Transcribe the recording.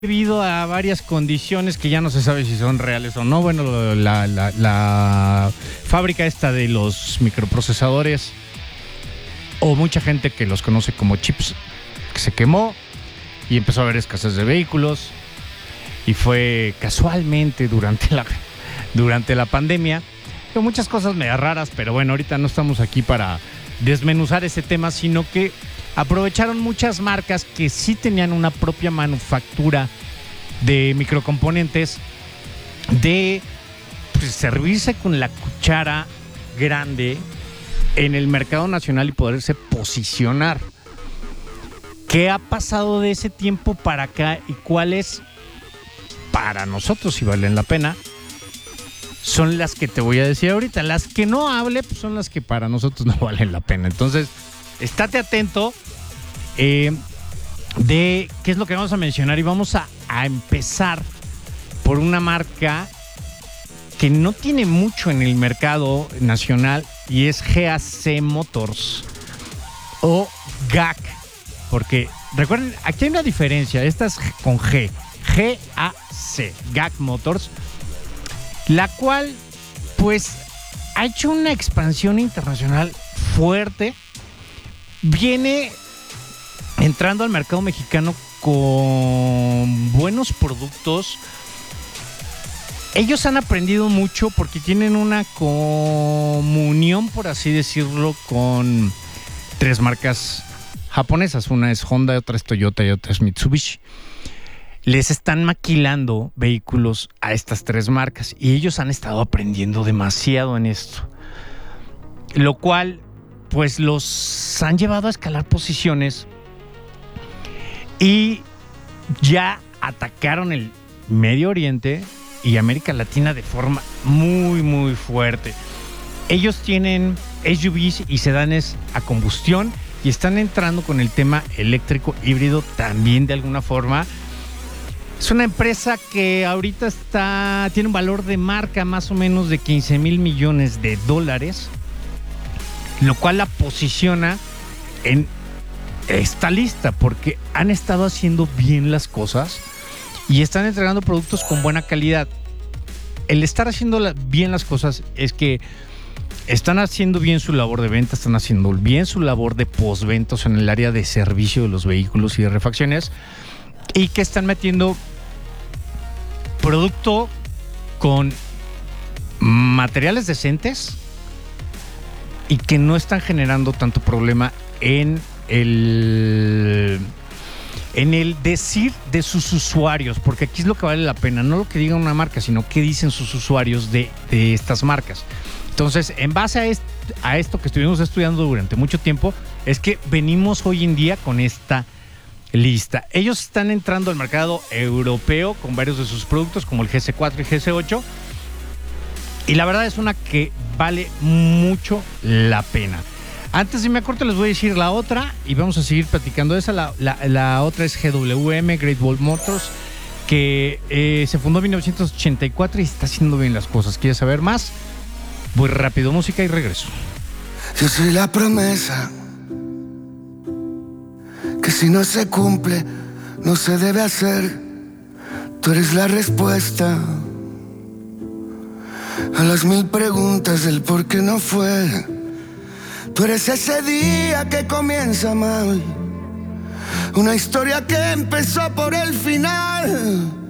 debido a varias condiciones que ya no se sabe si son reales o no. Bueno, la fábrica esta de los microprocesadores, o mucha gente que los conoce como chips, que se quemó y empezó a haber escasez de vehículos. Y fue casualmente durante la pandemia. Muchas cosas medio raras, pero bueno, ahorita no estamos aquí para desmenuzar ese tema, sino que aprovecharon muchas marcas que sí tenían una propia manufactura de microcomponentes de servirse con la cuchara grande en el mercado nacional y poderse posicionar. ¿Qué ha pasado de ese tiempo para acá y cuáles para nosotros si valen la pena? Son las que te voy a decir ahorita. Las que no hable, pues son las que para nosotros no valen la pena. Entonces, estate atento de qué es lo que vamos a mencionar. Y vamos a empezar por una marca que no tiene mucho en el mercado nacional y es GAC Motors o GAC. Porque, recuerden, aquí hay una diferencia. Esta es con G. GAC, GAC Motors, la cual pues ha hecho una expansión internacional fuerte. Viene entrando al mercado mexicano con buenos productos. Ellos han aprendido mucho porque tienen una comunión, por así decirlo, con tres marcas japonesas. Una es Honda, otra es Toyota y otra es Mitsubishi. Les están maquilando vehículos a estas tres marcas y ellos han estado aprendiendo demasiado en esto, lo cual pues los han llevado a escalar posiciones y ya atacaron el Medio Oriente y América Latina de forma muy muy fuerte. Ellos tienen SUVs y sedanes a combustión y están entrando con el tema eléctrico híbrido también de alguna forma. Es una empresa que ahorita tiene un valor de marca más o menos de 15,000 millones de dólares, lo cual la posiciona en esta lista porque han estado haciendo bien las cosas y están entregando productos con buena calidad. El estar haciendo bien las cosas es que están haciendo bien su labor de venta, están haciendo bien su labor de postventas en el área de servicio de los vehículos y de refacciones, y que están metiendo producto con materiales decentes y que no están generando tanto problema en el decir de sus usuarios, porque aquí es lo que vale la pena, no lo que diga una marca, sino qué dicen sus usuarios de estas marcas. Entonces, en base a esto que estuvimos estudiando durante mucho tiempo, es que venimos hoy en día con esta lista. Ellos están entrando al mercado europeo con varios de sus productos, como el GS4 y GS8. Y la verdad es una que vale mucho la pena. Antes de me acorto, les voy a decir la otra y vamos a seguir platicando de esa. La otra es GWM, Great Wall Motors, que se fundó en 1984 y está haciendo bien las cosas. ¿Quieres saber más? Voy rápido, música y regreso. Yo soy la promesa que si no se cumple, no se debe hacer. Tú eres la respuesta a las 1000 preguntas del por qué no fue. Tú eres ese día que comienza mal, una historia que empezó por el final.